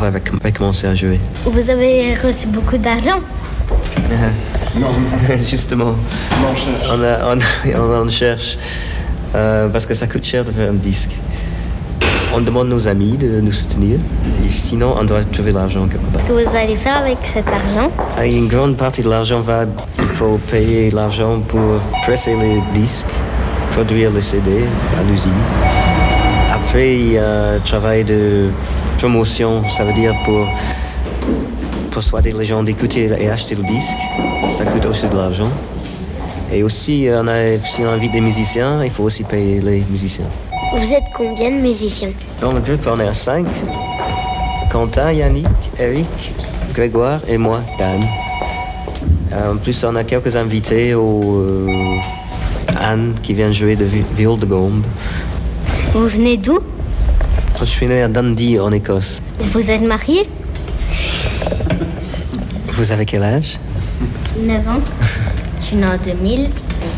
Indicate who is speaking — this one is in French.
Speaker 1: va commencer à jouer.
Speaker 2: Vous avez reçu beaucoup d'argent?
Speaker 1: Non, justement. On cherche parce que ça coûte cher de faire un disque. On demande nos amis de nous soutenir. Et sinon, on doit trouver l'argent quelque part.
Speaker 2: Qu'est-ce que vous allez faire avec cet argent?
Speaker 1: Une grande partie de l'argent il faut payer l'argent pour presser les disques, produire les CD à l'usine. Après, il y a un travail de promotion, ça veut dire pour persuader les gens d'écouter et acheter le disque. Ça coûte aussi de l'argent. Et aussi, si on invite des musiciens, il faut aussi payer les musiciens.
Speaker 2: Vous êtes combien de musiciens?
Speaker 1: Dans le groupe, on est à 5. Quentin, Yannick, Eric, Grégoire et moi, Dan. En plus, on a quelques invités, Anne qui vient jouer de viol de gombe.
Speaker 2: Vous venez d'où?
Speaker 1: Je suis né à Dundee, en Écosse.
Speaker 2: Vous êtes marié?
Speaker 1: Vous avez quel âge?
Speaker 2: 9 ans. Je suis né en 2000.